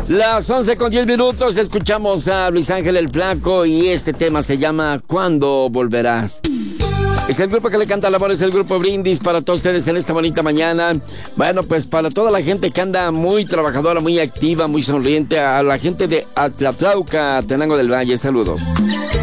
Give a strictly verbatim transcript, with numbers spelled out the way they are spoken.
Las once con diez minutos, escuchamos a Luis Ángel el Flaco y este tema se llama ¿Cuándo volverás? Es el grupo que le canta el amor, es el grupo Brindis para todos ustedes en esta bonita mañana. Bueno, pues para toda la gente que anda muy trabajadora, muy activa, muy sonriente, a la gente de Atlatlauca, Tenango del Valle, saludos.